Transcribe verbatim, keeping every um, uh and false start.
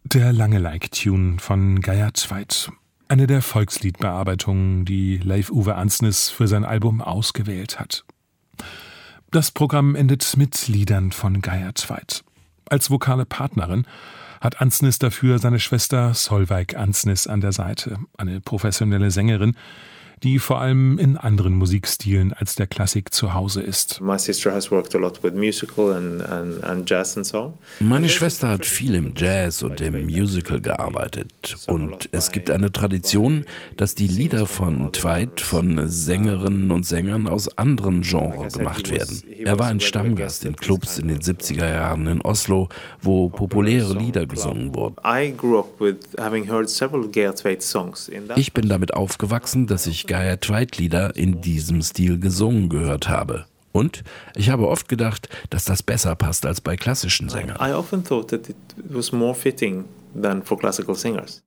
Der lange Like-Tune von Geir Tveit. Eine der Volksliedbearbeitungen, die Leif Ove Andsnes für sein Album ausgewählt hat. Das Programm endet mit Liedern von Geir Tveit. Als vokale Partnerin hat Andsnes dafür seine Schwester Solveig Andsnes an der Seite, eine professionelle Sängerin, die vor allem in anderen Musikstilen als der Klassik zu Hause ist. Meine Schwester hat viel im Jazz und im Musical gearbeitet. Und es gibt eine Tradition, dass die Lieder von Tveit von Sängerinnen und Sängern aus anderen Genres gemacht werden. Er war ein Stammgast in Clubs in den siebziger Jahren in Oslo, wo populäre Lieder gesungen wurden. Ich bin damit aufgewachsen, dass ich Geir Tveit-Lieder in diesem Stil gesungen gehört habe. Und ich habe oft gedacht, dass das besser passt als bei klassischen Sängern. I often thought that it was more fitting than for classical singers.